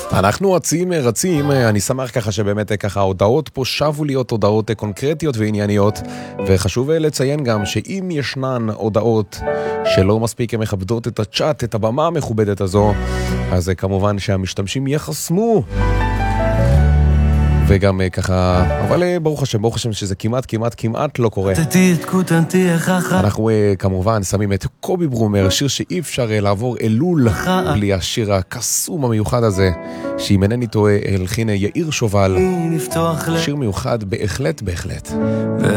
אנחנו רצים, אני שמח ככה שבאמת ככה ההודעות פה שבו להיות הודעות קונקרטיות וענייניות, וחשוב לציין גם שאם ישנן הודעות שלא מספיק מכבדות את הצ'אט, את הבמה המכובדת הזו, אז כמובן שהמשתמשים יחסמו. וגם ככה, אבל ברוך השם שזה כמעט לא קורה. אנחנו כמובן שמים את קובי ברומר, שיר שאי אפשר לעבור אלול בלי השיר הקסום המיוחד הזה, שאם אינני טועה הלחין יאיר שובל, שיר מיוחד בהחלט.